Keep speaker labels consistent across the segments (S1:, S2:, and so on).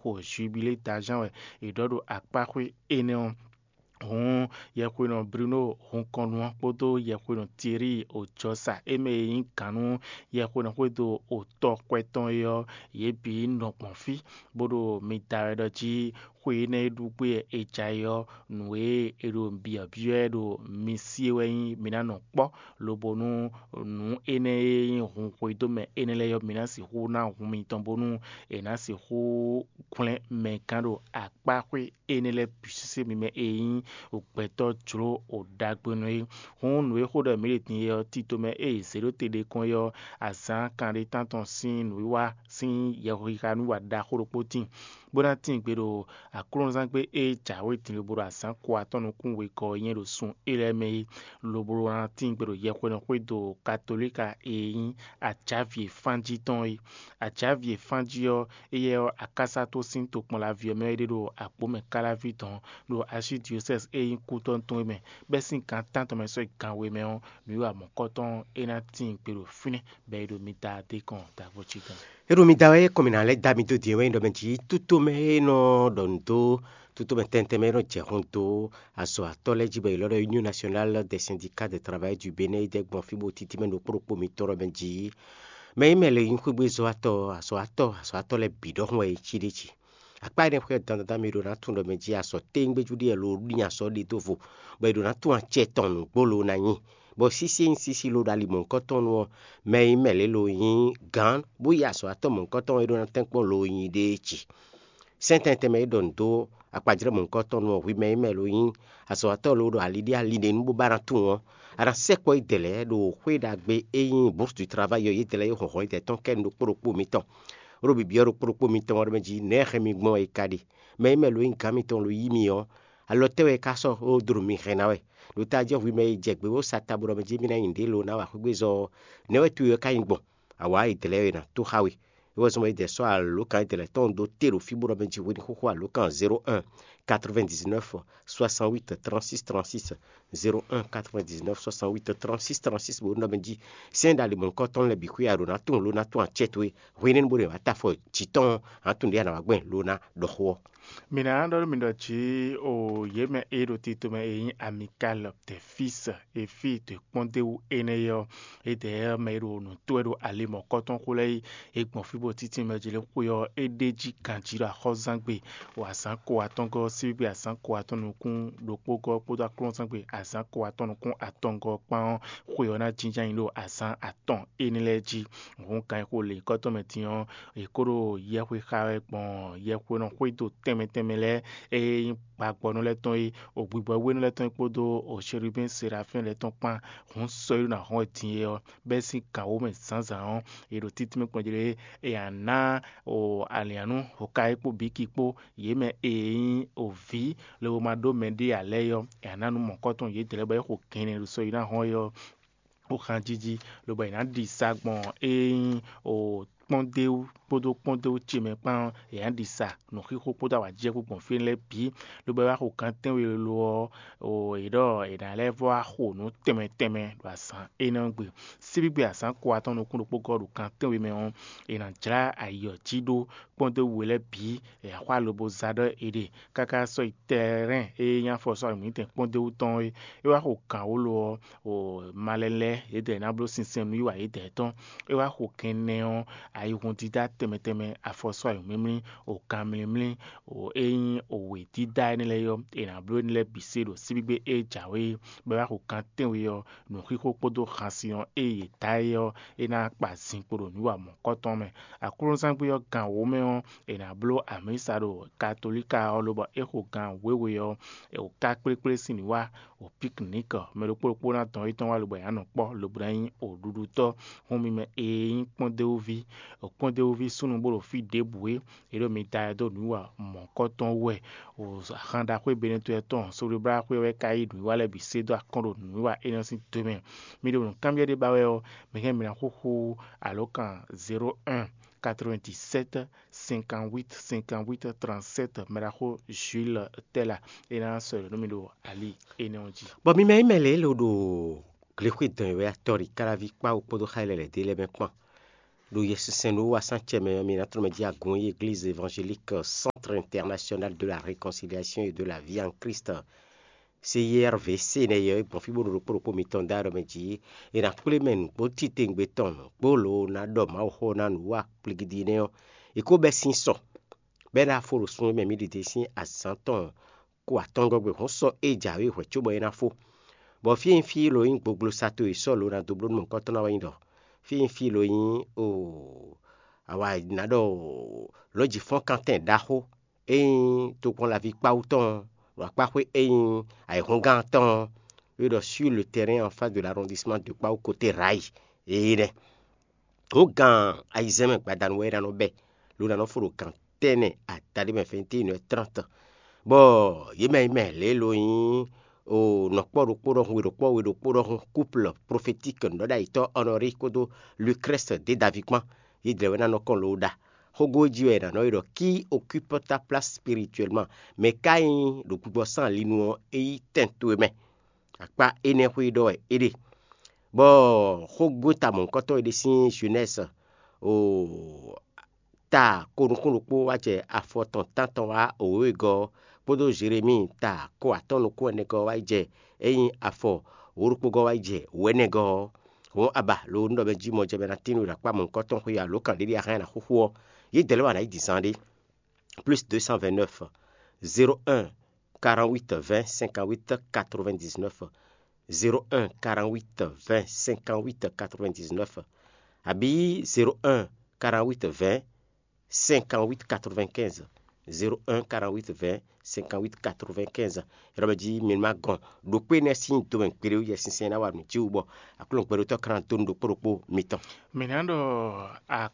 S1: ho jubilé d'argent et dodo akpakwe ene hon yakwino Bruno hon konwa podo yakwino Thierry Ojosa eme kanu yakwino kwedo oto kweton yo yebi no konfi bodo mitare ji kwene dugbe ejayo nuwe edo bia biedo misiewe minano kpo lobonu nu ene hon kwedo me enele yo minasi huna humi tombonu enasi hu klen mekando akpakwe enele pisise mime eyin òpẹtọ tso òdàgbẹnu yìí hún nùwé kódà mìíràn yọ títọ́mẹ zero tèdè kan yọ àzán kan rí tàntàn sí nùwé wá sí yẹ̀wò ìka níwà dá kórópó tì bóná tì gbèrò àkúrọ̀nsán pé jàwé tì lóboro àzán kó àtọ́nukún wé kọ ìyẹn ló sùn ẹlẹ́mẹ̀ lóboro náà tì gbèrò yẹ̀kọ́ náà pé do katolika èyí àjàvìẹ̀ fànjí tán yìí àjàvìẹ̀ fànjí yọ ẹ̀yẹ àkásá tó sí tó pọn la viọ̀ mẹ́rin do àpòmẹ̀ kálàvì tán do archidiocese eyín kú tó ń tún ẹ̀mẹ̀ bẹ́ẹ̀ sì kan tàǹtọ̀ mẹ́sọ ìkàwé mẹ́wọ́n mi wà mọ́kọ́tọ́ ẹ̀nà tí ń pèrò fúnẹ̀ bẹ́ẹ̀ ló mi ta dé kan dàgbò tí kan.
S2: Ero mi dawe kominale dami to diewe ndo menji tuto me no donto tuto me tente me no jehonto aso atole jibe loro Union nationale des syndicats de travail du Bénin de bonfibo titi me no propo mi toro menji me mele inkugbe zo ato le bido we chidichi akpa ne pwe tanda mi do na tundo menji aso tengbe judi e lo nya so de tovo be do na tu an cheton gbolo na yin bo sisi lo dali mon koton wo me mele lo yin gan bo ya so ato mon koton e do na tenpo lo yin de chi sentente me don do akpajire mon koton wo wi me mele lo yin aso ato lo do alidi alide nu bo bara tu wo ara se ko idele do kweda gbe eyin bourse du travail yo idele yo ho ite ton ken do poropo mi ton robi bioro poropo mi ton meji ne khemi gmo e kadi me mele lo yin kamiton lo yimi yo alotewe kaso o drumi khenawe lo tajo wi me jegbe wo sataburo me jimina inde lo na wa kugbezo ne wetu yo kan gbon awa itele na to hawi wo so me de so alo kan itele ton do tero fiburo me jiwini koko alo kan 01 99 68 36 36 01 99 68 36 36 bo no menji senda le mon koton le biku ya na ton lo na to an chetwe winen bo ne atafo chiton atun ya na wagben lo na doho
S1: mina ando mindo chi o yeme edo titume eyin amical de fils et filles de pondeu eneyo et de mero no tuedo alimo koton kulei egbon fibo titi mejele kuyo edeji kanjira khozangbe wasan ko atongo sibi asan ko atonukun dopogo poda klonsangbe asan ko atonukun atongo pan kuyo na jinjan lo asan aton enileji won kan ko le koton metion ekoro yehwe khawe gbon yehwe no kwedo temetemele e pagbonu le ton yi ogbigbo we no le ton podo o cherubin seraphim le ton pan hon so na hon tin yo besi kawo me sansan ero titime konjere e ana o alianu o kai po bikipo yeme eyin ovi le o mado mende aleyo e ananu monkoton ye telebe ko kene so ina hon yo o kanjiji lo ba ina di sagbon eyin o pondeu chime pan e andisa no kiko poda wa je ko fin le bi lo ba ko kan ten we lo o edo e na le vo a ho no teme do asan e na gbe sibigbe asan ko aton no kun do pogodu kan ten we me on e na jra ayo jido pondeu we le bi e akwa lo bo zado ede kaka so terrain e yan fo so mi ten pondeu ton e wa ko kan o lo o malele e de na blo sinsen mi wa e de ton e wa ko kenen ayikun dida temeteme afoso ayo mimri o kamlimli o eyin owe dida enile yo ena blo enile bisedo sibigbe e jawe beba ko kan tenwe yo no kiko podo khansion e yetayo ena pasin podo niwa mon koton me akurun sangbe yo gan wo me on ena blo amisado katolika olobo e ko gan wewe yo e o ka pepere siniwa o picnic me lo popo na ton iton wa lo ya no po lo brain o dudu to homi me eyin ponde ovi okponde ovi sunu bolo fi debue ero mi ta do nuwa mon koton we o handa ko beneto eton so le bra ko we kai du wale bi sedo akondo nuwa enosin teme mi do cambia de bawe o me ken mi na koko alokan 01 97 58 58 37 Meraho Jules Tela et dans ce numéro Ali Énergie.
S2: Bon mi me mele lo do le kwit we atori kala vi pa o podo khale le dele me pa do Yesusenu à 5e minatromedia Gon Église évangélique Centre international de la réconciliation et de la vie en Christ. CIRVC ne yo bon fibo do pro mitonda do meji e na kulemen bo titeng beton bolo na do ma ho na wa pligidine e ko besin so be na fo sun me mi de sin a santon ko atongo gbe ho so e jawe ho chubo e na fo bo fi lo yin gbogbo sato e so lo na doblo mo ko to na wa yin do fi lo yin o awa na do loji fon kanten da ho e to kon la vi pa auton sur le terrain en face de l'arrondissement de Pau côté rail et au gan aizeme badanwera no be luna no furu kantene atari me 21h30 bo yeme le loyin o no poro couple prophétique no da ito honoré kodo Lucrèce de Davigman yidrewena no kon loda Hogoji no qui occupe ta place spirituellement mais kain do kubo san linu e tento me akpa ene huido ede bo hogo ta mon koto de sin jeunesse o ta kono po wache afoton tanton wa o ego podo Jérémie ta ko atono ko nego waje eyin afo orupo go waje wenego won aba lo ndo be jimo je benatinu da kwa mon koton ko ya lo kan de rien na huhuo il descendé plus 229 01 48 20 58 99 01 48 20 58 99 abi 01 48 20 58 95 01 48 20 58 95 robaji min magon do pene sin to ben pere ya sin na wa mi jiubo akulon pere to kran to ndo poropo miton
S1: minando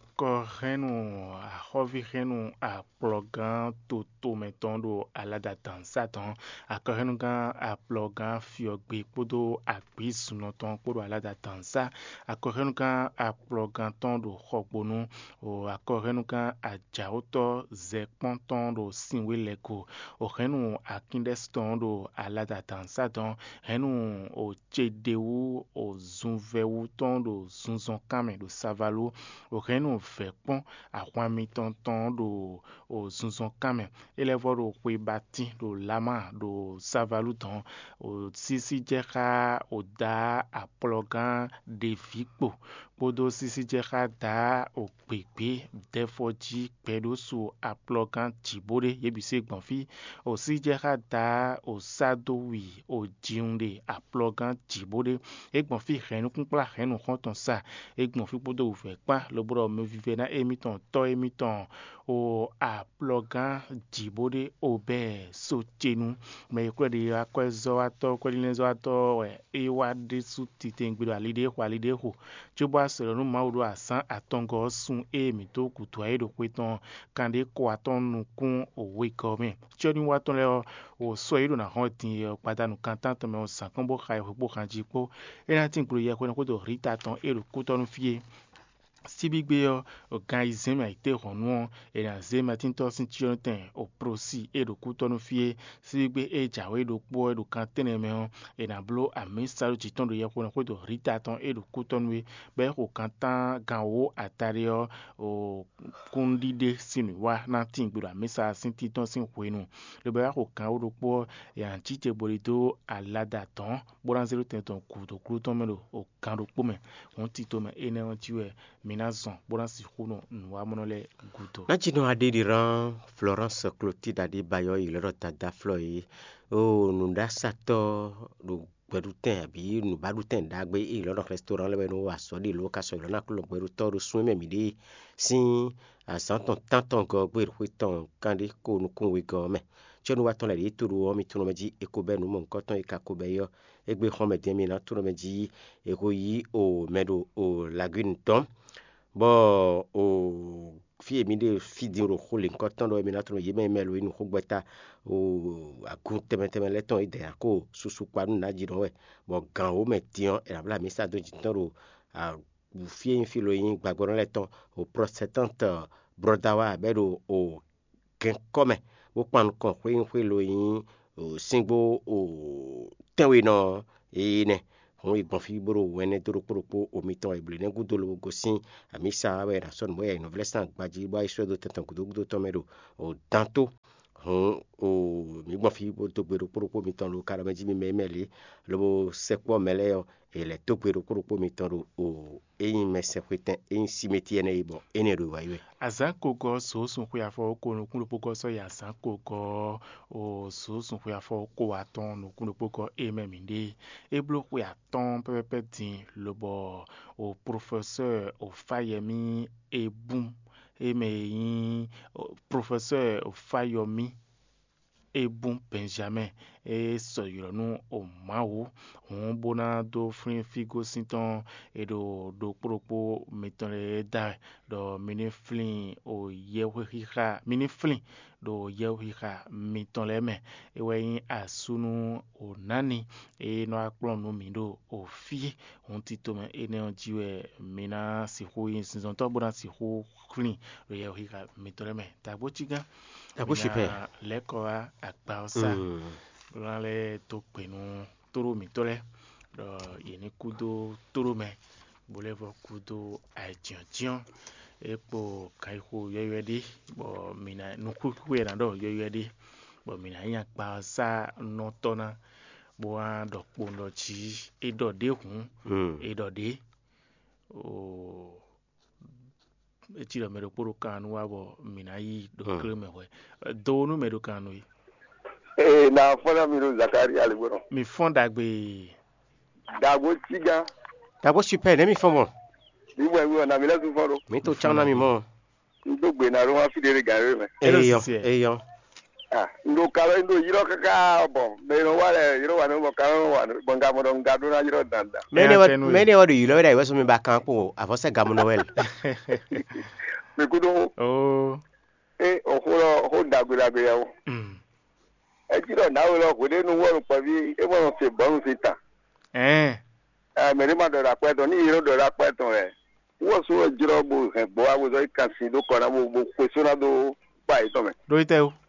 S1: akorenu a hovirenu a plogan to metondo ala da dansaton akorenu gan a plogan fiogbe podo agbis noton podo ala da dansa akorenu gan a plogan tondo hogbonu o akorenu gan a jaoto zeponton do sinweleko o renu akindestondo ala da dansaton renu o chedewu o zunvewu tondo zunzon kame do savalu o renu vekpon akwami tonton do o zunzon kame elevo do kwe bati do lama do savalu ton o sisi jeka o da aplogan de vikpo podo sisi jeka da o pepe defoji pedo su aplogan tibode yebise gbanfi o si jeka da o sadowi o jiunde aplogan tibode egbanfi renu kunpla renu konton sa egbanfi podo uvekpa lobro me vive na emiton to emiton o aplogan tibode obe so chenu me kwedi akwezo ato kwedinezo ato ewa de su titengbido alide ho chubo asero no maudo asan atongo sun emi to kutu ayedo kweton kande ko atonu kun owe kome choni waton le o so iro na hotin padanu kantanto me o san kombo kai ho kanji po ena tin kuro ye ko do rita ton ero kutonu fie sibigbe yo gan izeme aite honuo era zema tinto sin chionten o prosi edo kutonu fie sibigbe ejawe do po edo kantene me ena blo amisaru chitondo ye ko do rita ton edo kutonu be ko kantan gan wo atario o kundide sinwa na tingbura misa sin titon sin kwenu le be ko kan wo do po ya chiche bolito alada ton boran zero tenton kuto kuto me do o kan do po me on tito me ene on tiwe minazon boransi kuno nwa monole guto
S2: na jino adediran Florence Clotilde Adebayo ilero tada floy o nunda sato do gbeduten abi nu baduten dagbe ilero restaurant lebe no aso de lo kaso ilero na kulo gberu to do sun memi de sin asanton tanton go gberu kwiton kande ko nu kun we go me chonu waton le turu o mi tunu meji ekobe nu mo nkoton ikakobe yo egbe home de mi na tunu meji ekoyi o medo o lagune tom bo o fi emi de fidi ro khole nkoton do emi na tunu yeme melo inu khogbeta o akun temeteme leton ide ako susu kwanu na jiro we bo gan o metion e la mi sa do jiton ro a fi en filo yin gbagboron leton o protestante brodawa bedo o ken come wo pan kon kwe lo yin o singbo o tenwe no ine hon igbon fi boro wene doro poropo omiton eble ne gudolo gosin amisa we ra son boya no vlestan gbaji boy so do tantan gudo tomero o tanto hon o mi gbon fi bo to gbero poropo miton lo kara meji mi memele lo sekwo mele e le to gbero poropo miton lo o eyin mesekweten eyin simeti ene ibo ene ro wawe
S1: azanko go so sun ku ya fo ko no kun pogo so ya zanko go o so sun ku ya fo ko aton no kun pogo e meminde e blo ku ya ton pepe din lobo o professeur o Fayemi Ebum e meyin professeur o Fayomi Ebum Benjamin e so yoronu o mawo on bona do frin figo sinton e do poropo metore da do miniflin o yewhiha miniflin do yewhiha mitonleme e weyin asunu o nani e no aklon no mindo o fi on titome e ne onjiwe mina si ho yin sinton to bona si ho clean do yewhiha mitonleme tabochiga
S2: super
S1: lẹ́kọ̀ọ́ àgbà ọ̀sá lọ́lẹ́ tó pinnu tóró mi tó lẹ́ lọ yẹni kúdó tóró mẹ́ bólẹ́fọ̀ kúdó àìjìyànjìyàn epo káyìkó yẹ́yẹ́dé bọ̀ mìnà nukúkú yẹn nàdọ̀ yẹ́yẹ́dé bọ̀ mìnà yẹn àgbà ọ̀sá nọ́tọ́nà bọ̀ wá dọ̀pọ̀ ńlọtì ẹ̀dọ̀dé hùn ẹ̀dọ̀dé ooo. Echiro medo poro kanu wabo minayi do kreme we do no medo kanu yi
S3: na fona miro Zakari Aliboro
S1: mi fonda gbe
S3: dagbo tiga
S2: dagbo super ne mi fon mo
S3: mi wo na mi le tun foro
S2: mi to chana mi mo
S3: ndo gbe na ro wa fi dere gare me
S2: eyo
S3: ndo karo ndo yiro kaka bo me no wale yiro wa no bo karo wa bonga mo don gadu na yiro danda
S2: mene wa do yiro da iweso mi ba kan po afose gamu noel
S3: me kudo ho dagbe ya wo e jiro na wo lo ko de nu wo po bi e mo se bo se ta me re ma do ra pe do ni yiro do ra pe ton re wo so jiro bo he bo wa zo kan si do ko na bo ko so na do pa ito me
S1: do ite o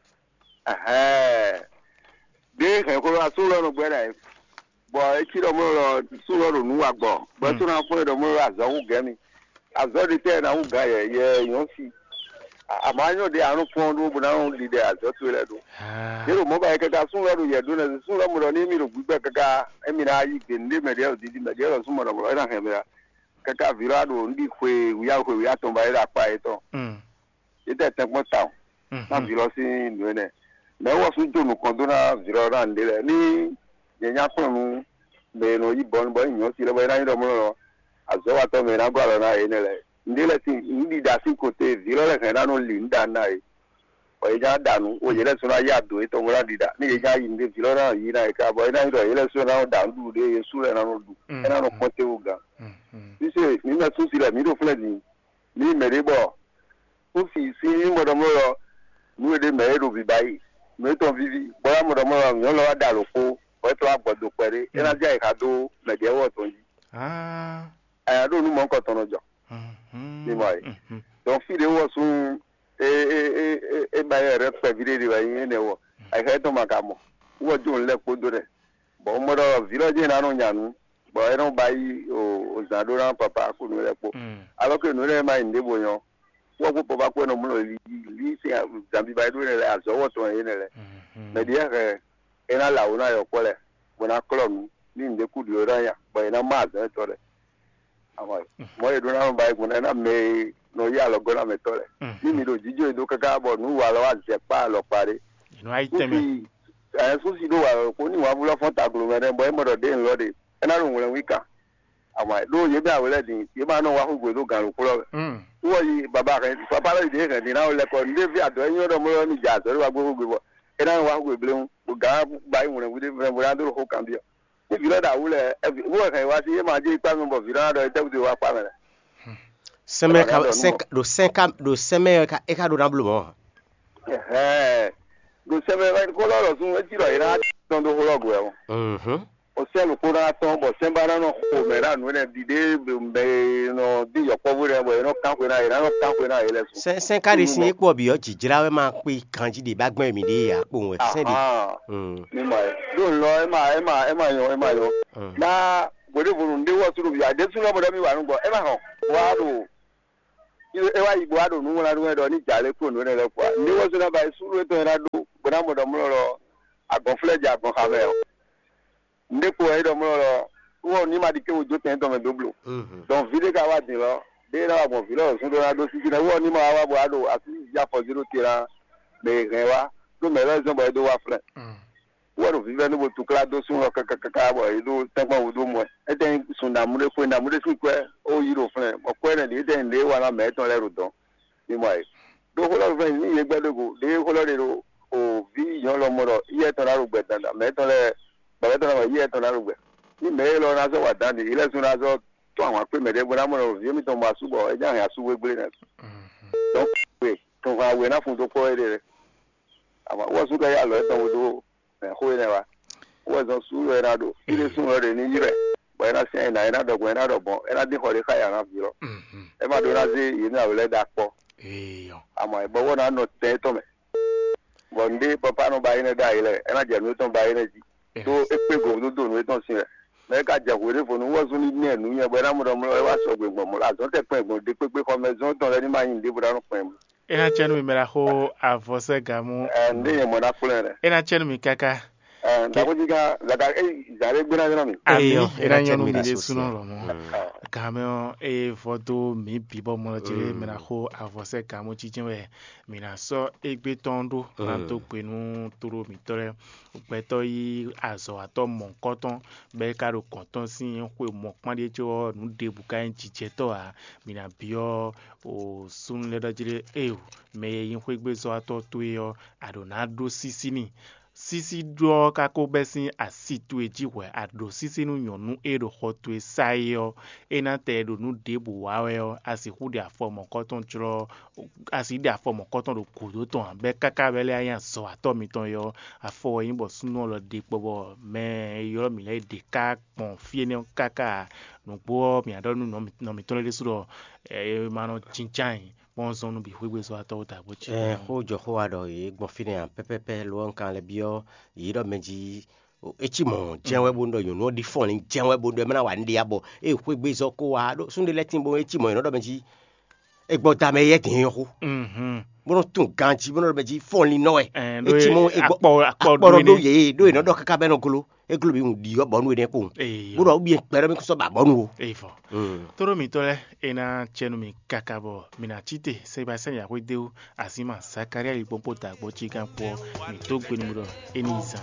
S3: de he ko la so lo gbe na bo e ti do mo lo so lo nu wa gbo bo so na fun do mo ra zo wu ge mi azo de te na wu ga ye yon si amanyo de anu fun do bu na wu li de azo to le do de mo ba ke ka so lo ye do na so lo mo ni mi ro gbe kaka e mi na yi ge ndi me de o di me de o so mo do mo na he me kaka virado ndi kwe wi aton ba ira pa ito ite te mo ta na viro si nwe me wo su jonu kan do na viro ran de le ni ye nya pon me no yi bon bo yin si le ba na yin do mo lo azo wa to me na gwa lo na e ne le ndi le ti ndi da si kote viro le kan na no li nda na e o ye ja danu o ye le so na ya do e to mo la dida ni ye ja yin de viro na yi na e ka bo na yin do ye le so na da ndu de ye su le na no du e na no kote uga ni se ni na su si le mi do fle ni me re bo o fi si mo do mo lo nu de me ro bi bayi me to vivi boya mo do mo yan lo wa da lo ko o to agbodo pere e na ja e ka do me de wo to yi do nu mo ko to no jo ni mo yi donc fi de wo sun e ba re pe vi de wa yin ne wo ai ka to makamo wo jo nle ko do re bo mo do village na no nyanu bo e no bayi o zado ran papa ko no le po alo ke no le ma inde bo yan wo ko ba ko no mo li se zambi ba do le azo wo to yin le me dia ke ena la una yo ko le bona klom ni inde ku di ora ya bo ena ma zo to le awai mo e do na ba ko na me no ya lo go na me to le ni mi do jijo do kaka bo nu wa lo wa je pa lo pare
S1: no ai teme
S3: so si do wa ko ni wa bu lo fon ta glo me bo e mo do de nlo de ena ro won wika awai do ye bi awele din ye ma no wa ko gbe do gan lo ko lo wo yi baba re papa le de kan ni na o le ko ni fi ado yin do mo ni ja so wa gbogbo gbe bo ena wa ko gbe le o ga ba yi won wi de mo ra do ko kan bi ni fi lo da wule wo kan wa si ye ma je ipa mi bo fi ra do te wa pa me
S2: seme ka 5 do seme ka e ka do na blu mo
S3: do seme ba ko lo sun e ti ro ira don do ko lo gbe o o se lo ko ra ton bo semba na no ko me ra no ne dide be no di yo ko wure bo no kan ko na ira no kan ko na ile
S2: so 5 ka de sin e po bi o jijira we ma pe kanji de ba gbon mi de ya po won se de
S3: ni ma do lo e ma yo na bode vunu nde wo suru bi ade suru mo do mi wa nu gbo e ma ho wa do e wa igbo ado nu la nu do ni jale ko nu le kwa nde wo suru ba suru to ra do bora mo do mo lo agbon fleja agbon ha me nde ko e do mo lo wo ni ma di ke wo jo ten to me doblo donc vide ka wa din lo de ra agbon filo suru ra do si na wo ni ma wa bo ado ati ya for zero tira me rewa do me lo zo bo do wa fle wọ́n fi fẹ́ níbo tukla do sun lọ kàkàkàkà bọ̀ ìlú tẹ́gbọ̀n òdo mọ̀ ẹ tẹ́ sun dàmúdé fún dàmúdé sí pẹ́ ó yí lò fún ẹ ọ̀pọ̀ ẹ̀ lè tẹ́ ǹdẹ́ wà náà mẹ́tọ́ lẹ́rù dán ní mọ̀ ẹ̀ tó kọ́lọ́ fẹ́ ní iye gbẹ́dọ̀gò lé kọ́lọ́ de ro òbí ìyàn lọ mọ̀ lọ iye tán lárú gbẹ dandan mẹ́tọ́ lẹ gbẹ̀tọ́ lọ iye tán lárú gbẹ ní mẹ́rẹ́ lọ náà sọ wà dání ilé sun náà sọ tó àwọn apẹ́ mẹ́rẹ́ gbọ́dá mọ̀ lọ òbí mi tán mọ̀ àsúbọ̀ ẹ jẹ́ àwọn àsúwé gbé náà tó pé tó fà wẹ̀ náà fún tó kọ́ ẹ̀ rẹ̀ àwọn wọ́n sún kẹ́ yà lọ ẹ̀ tán wọ́n tó ẹ̀kọ́ yẹn wa wọ́n sùúrù ẹ̀rọ àdó ilé sùúrù rẹ̀ ní yírẹ̀ bọ̀ ẹ̀rọ sí ẹ̀yìn náà ẹ̀rọ àdọ̀gbọ̀n ẹ̀rọ àdọ̀bọ̀n ẹ̀rọ àdín kọ̀ọ̀lẹ́ káyà náà fi rọ ẹ̀ má dọ́ra sí yìí náà wọlé dà pọ̀ àmọ́ ìbọ̀wọ́ náà nọ tẹ́ tọ́mẹ̀ bọ̀ ndé papa náà bá yín náà dá yìí lẹ̀ ẹ̀rọ àjẹ̀nu tó ń bá yín náà jí tó épe gòm tó dònú tó ń sin rẹ̀ mẹ́ka jẹ̀kúrẹ́ fònú wọ́n sún ní ẹ̀nu yẹn bọ̀ ẹ̀rọ àmúdọ̀mọ́ ẹ wá sọ gbẹ̀gbọ̀n mọ́ àtọ́ tẹ̀ pẹ́ gbọ̀n dé pépé kọ́ mẹ́sàn-án tán lẹ́ni máa yin dé bọ́dá nù pẹ́ mu.
S1: ena chenu mi mera ho avose gamu
S3: ndé yẹn mọ̀ náà fúnlẹ̀ rẹ̀.
S1: ena chenu mi kaka
S3: ndakujika zaka zare gbena jona mi
S1: ami ena nyonu mi de suno lo mo kameo foto mi bibo mo jere mera ho avose gamu chijenwe mi na so egbe tondo na to penu toro mi tore peto yi azo ato mon koton be karo koton si ko mo pande jo nu de buka en chicheto a mi na bio o sun le da jere me yin ko egbe zo ato to yo adonado sisini sisi do kako besin asitu ejiwe ado sisi nu nyonu edo hotu esayo enate edo nu debu wawe asihude afomo koton tro aside afomo koton do kudo ton be kaka bele ayan so atomi ton yo afo yin bo sunu lo de pobo me yo mi le de ka pon fie ne kaka no gbo mi adonu no mi ton le suro mano chinchan bon zonu bi hwegwe so ato ta bochi
S2: ho jo ho ado e gbofine an pepepe lo nkan le bio yido meji echimo jenwe bondo yo no di phone jenwe bondo me na wa ndi abo e hwegwe so ko wa do sunde letin bo echimo no do meji egbo ta me ye tin yo bono tun ganji bono meji phone no e echimo egbo akporo do ye do no do kaka be no golo eglo bi un di yo bonu e ko bono obi pere mi ko so ba bonu o
S1: fo toro mi tole ena chenu mi kakabo mina chite se ba se ya ko deu asima sakaria ipompo ta gbo chikan po mi to gbenu ro eni